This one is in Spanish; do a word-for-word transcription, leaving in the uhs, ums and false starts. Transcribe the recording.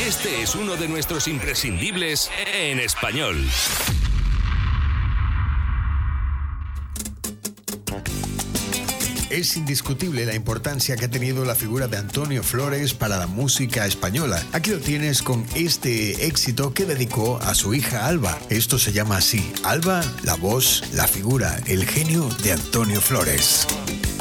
Este es uno de nuestros imprescindibles en español. Es indiscutible la importancia que ha tenido la figura de Antonio Flores para la música española. Aquí lo tienes con este éxito que dedicó a su hija Alba. Esto se llama así: Alba, la voz, la figura, el genio de Antonio Flores.